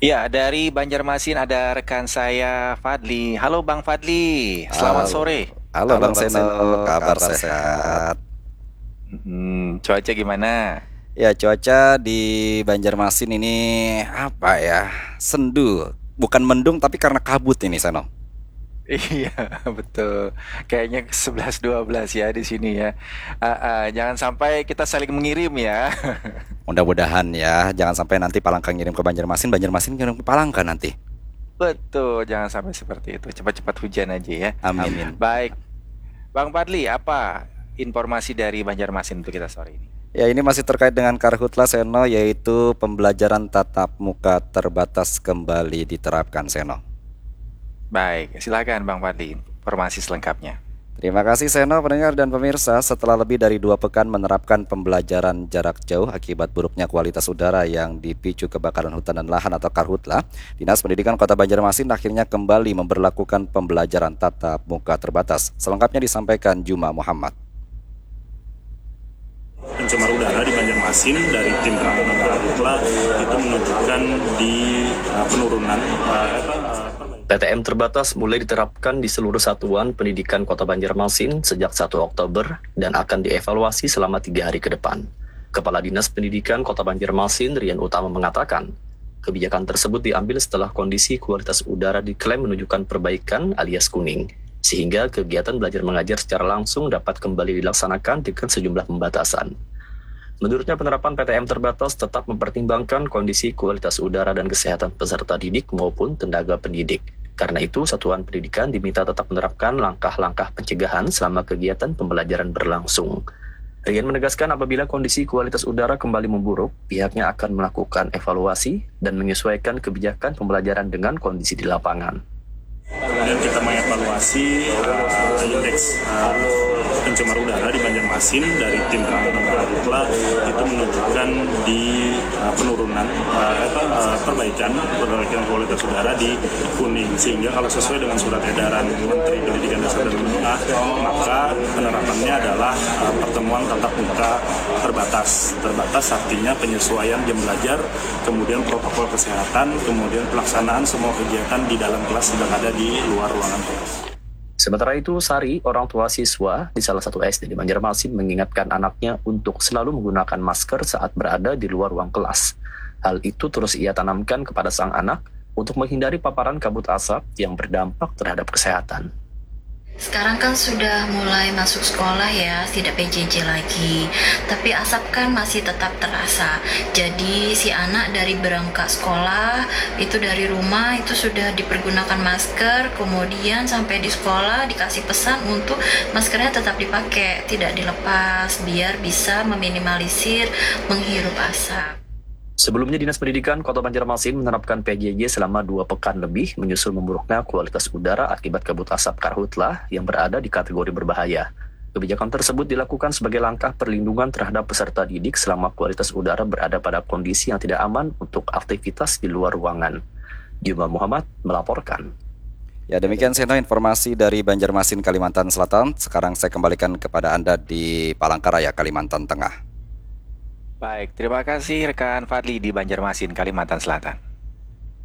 Ya, dari Banjarmasin ada rekan saya Fadli. Halo Bang Fadli, selamat Halo, sore. halo Bang Seno, kabar sehat? Cuaca gimana? Ya cuaca di Banjarmasin ini apa ya? Sendu, bukan mendung tapi karena kabut ini Seno. Iya, betul. Kayaknya 11-12 ya di sini ya. Jangan sampai kita saling mengirim ya. Mudah-mudahan ya, jangan sampai nanti Palangka ngirim ke Banjarmasin, Banjarmasin ngirim ke Palangka nanti. Betul, jangan sampai seperti itu. Cepat-cepat hujan aja ya. Amin. Baik, Bang Fadli, apa informasi dari Banjarmasin untuk kita sore ini? Ya ini masih terkait dengan Karhutla Seno, yaitu pembelajaran tatap muka terbatas kembali diterapkan Seno. Baik, silakan Bang Fadli, informasi selengkapnya. Terima kasih Seno, pendengar dan pemirsa. Setelah lebih dari 2 pekan menerapkan pembelajaran jarak jauh akibat buruknya kualitas udara yang dipicu kebakaran hutan dan lahan atau karhutla, Dinas Pendidikan Kota Banjarmasin akhirnya kembali memberlakukan pembelajaran tatap muka terbatas. Selengkapnya disampaikan Juma Muhammad. Pencemar udara di Banjarmasin dari tim penanganan karhutla itu menunjukkan di penurunan PTM terbatas mulai diterapkan di seluruh satuan pendidikan Kota Banjarmasin sejak 1 Oktober dan akan dievaluasi selama 3 hari ke depan. Kepala Dinas Pendidikan Kota Banjarmasin, Rian Utama mengatakan, kebijakan tersebut diambil setelah kondisi kualitas udara diklaim menunjukkan perbaikan alias kuning, sehingga kegiatan belajar mengajar secara langsung dapat kembali dilaksanakan dengan sejumlah pembatasan. Menurutnya penerapan PTM terbatas tetap mempertimbangkan kondisi kualitas udara dan kesehatan peserta didik maupun tenaga pendidik. Karena itu, satuan pendidikan diminta tetap menerapkan langkah-langkah pencegahan selama kegiatan pembelajaran berlangsung. Rian menegaskan apabila kondisi kualitas udara kembali memburuk, pihaknya akan melakukan evaluasi dan menyesuaikan kebijakan pembelajaran dengan kondisi di lapangan. Kemudian kita mengevaluasi indeks pencemar udara di Banjarmasin dari tim penanganan karhutla itu menunjukkan di penurunan perbaikan kualitas udara di kuning, sehingga kalau sesuai dengan surat edaran Menteri Pendidikan Dasar dan Menengah, maka penerapannya adalah pertemuan tatap muka terbatas artinya penyesuaian jam belajar, kemudian protokol kesehatan, kemudian pelaksanaan semua kegiatan di dalam kelas sedang ada di luar ruangan kelas. Sementara itu, Sari, orang tua siswa di salah satu SD di Banjarmasin mengingatkan anaknya untuk selalu menggunakan masker saat berada di luar ruang kelas. Hal itu terus ia tanamkan kepada sang anak untuk menghindari paparan kabut asap yang berdampak terhadap kesehatan. Sekarang kan sudah mulai masuk sekolah ya, tidak PJJ lagi. Tapi asap kan masih tetap terasa. Jadi si anak dari berangkat sekolah, itu dari rumah itu sudah dipergunakan masker, kemudian sampai di sekolah dikasih pesan untuk maskernya tetap dipakai, tidak dilepas, biar bisa meminimalisir menghirup asap. Sebelumnya, Dinas Pendidikan Kota Banjarmasin menerapkan PJJ selama 2 pekan lebih menyusul memburuknya kualitas udara akibat kabut asap karhutla yang berada di kategori berbahaya. Kebijakan tersebut dilakukan sebagai langkah perlindungan terhadap peserta didik selama kualitas udara berada pada kondisi yang tidak aman untuk aktivitas di luar ruangan. Juma Muhammad melaporkan. Ya demikian Seno informasi dari Banjarmasin, Kalimantan Selatan. Sekarang saya kembalikan kepada Anda di Palangkaraya, Kalimantan Tengah. Baik, terima kasih rekan Fadli di Banjarmasin, Kalimantan Selatan.